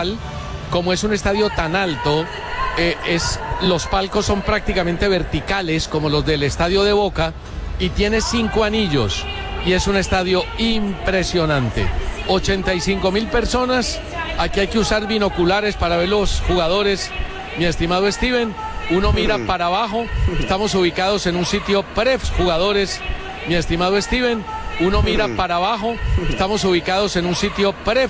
local, como es un estadio tan alto, los palcos son prácticamente verticales, como los del estadio de Boca, y tiene 5 anillos, y es un estadio impresionante. 85.000 personas, aquí hay que usar binoculares para ver los jugadores, mi estimado Steven. Uno mira para abajo, estamos ubicados en un sitio pre-jugadores, mi estimado Steven. Uno mira para abajo, estamos ubicados en un sitio